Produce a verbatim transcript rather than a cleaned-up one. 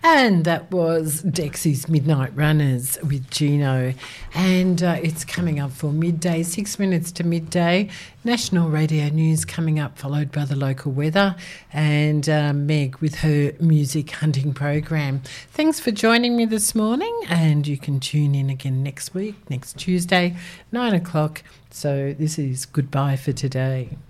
And that was Dexy's Midnight Runners with Gino. And uh, it's coming up for midday, six minutes to midday. National radio news coming up, followed by the local weather. And uh, Meg with her music hunting program. Thanks for joining me this morning. And you can tune in again next week, next Tuesday, nine o'clock. So this is goodbye for today.